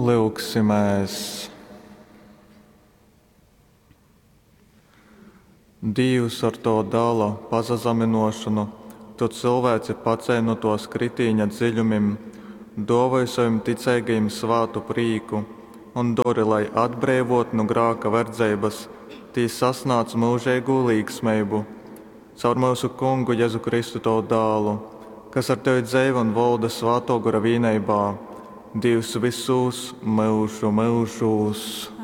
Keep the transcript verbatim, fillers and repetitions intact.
Lūksimies. Dievs ar to dala pazeminošanu, tu cilvēci pacēl no tos kritīņa dziļumiem, dāvāj saviem ticīgajiem svātu prīku un dori, lai atbrīvot no grāka verdzības, tī sasnāc mūžīgu līgsmību. Caur mūsu Kungu Jēzu Kristu to dālu, kas ar tevi dzīvo un valda svāto gara vienībā, Dievs visus mūžu mūžus.